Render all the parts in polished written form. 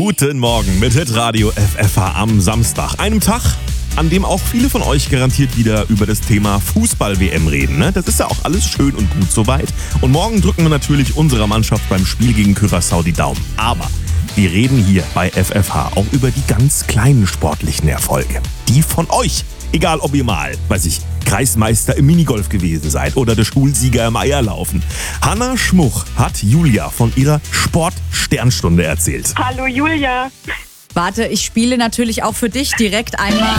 Guten Morgen mit Hitradio FFH am Samstag. Einem Tag, an dem auch viele von euch garantiert wieder über das Thema Fußball-WM reden. Ne? Das ist ja auch alles schön und gut soweit. Und morgen drücken wir natürlich unserer Mannschaft beim Spiel gegen Curaçao die Daumen. Aber wir reden hier bei FFH auch über die ganz kleinen sportlichen Erfolge. Die von euch. Egal, ob ihr mal, Kreismeister im Minigolf gewesen seid oder der Schulsieger im Eierlaufen. Hanna Schmuch hat Julia von ihrer Sport-Sternstunde erzählt. Hallo Julia. Warte, ich spiele natürlich auch für dich direkt einmal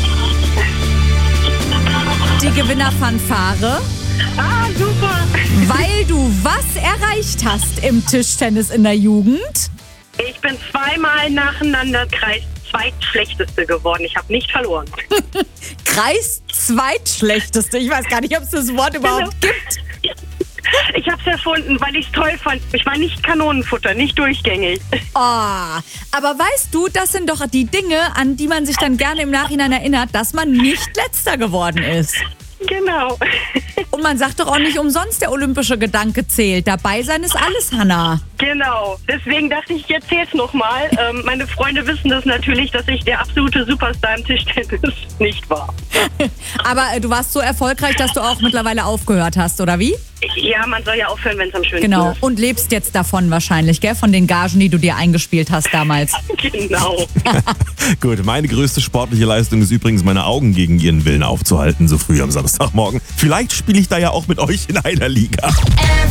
die Gewinnerfanfare, Ah, super. weil du was erreicht hast im Tischtennis in der Jugend. Ich bin zweimal nacheinander Kreis-Zweitschlechteste geworden. Ich habe nicht verloren. Kreis-Zweitschlechteste. Ich weiß gar nicht, ob es das Wort überhaupt gibt. Ich habe es erfunden, weil ich es toll fand. Ich war nicht Kanonenfutter, nicht durchgängig. Oh, aber weißt du, das sind doch die Dinge, an die man sich dann gerne im Nachhinein erinnert, dass man nicht Letzter geworden ist. Genau. Und man sagt doch auch nicht umsonst, der olympische Gedanke zählt. Dabei sein ist alles, Hanna. Genau. Deswegen dachte ich, ich erzähl's nochmal. Meine Freunde wissen das natürlich, dass ich der absolute Superstar im Tischtennis nicht war. Aber du warst so erfolgreich, dass du auch mittlerweile aufgehört hast, oder wie? Ja, man soll ja aufhören, wenn es am schönsten Genau. ist. Und lebst jetzt davon wahrscheinlich, gell? Von den Gagen, die du dir eingespielt hast damals. Genau. Gut, meine größte sportliche Leistung ist übrigens, meine Augen gegen ihren Willen aufzuhalten, so früh am Samstagmorgen. Vielleicht spiele ich da ja auch mit euch in einer Liga.